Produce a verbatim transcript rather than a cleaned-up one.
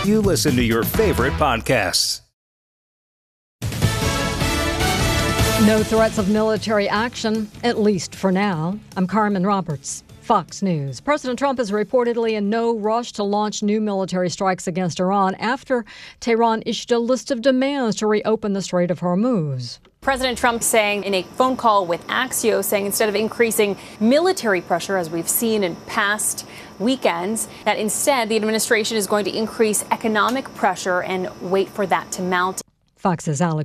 you listen to your favorite podcasts. No threats of military action, at least for now. I'm Carmen Roberts, Fox News. President Trump is reportedly in no rush to launch new military strikes against Iran after Tehran issued a list of demands to reopen the Strait of Hormuz. President Trump saying in a phone call with Axios, saying instead of increasing military pressure, as we've seen in past weekends, that instead the administration is going to increase economic pressure and wait for that to mount. Fox's Alex